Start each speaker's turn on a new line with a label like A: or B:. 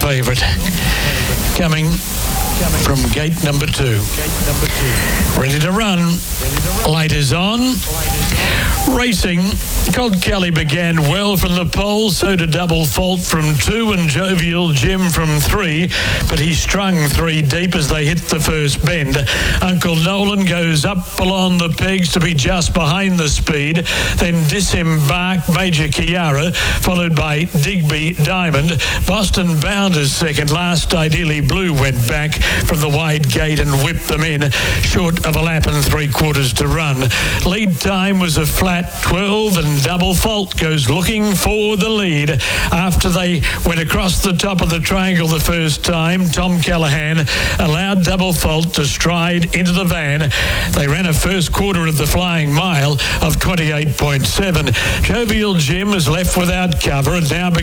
A: favourite. Coming from gate number 2. Ready to run. Light is on. Racing. Cod Kelly began well from the pole, so did Double Fault from 2 and Jovial Jim from 3, but he strung 3 deep as they hit the first bend. Uncle Nolan goes up along the pegs to be just behind the speed, then Disembark Major Kiara, followed by Digby Diamond. Boston Bounders second. Last Ideally Blue went back from the wide gate and whipped them in, short of a lap and 3/4 to run. Lead time was a flat 12 and Double Fault goes looking for the lead. After they went across the top of the triangle the first time, Tom Callahan allowed Double Fault to stride into the van. They ran a first quarter of the flying mile of 28.7. Jovial Jim was left without cover and now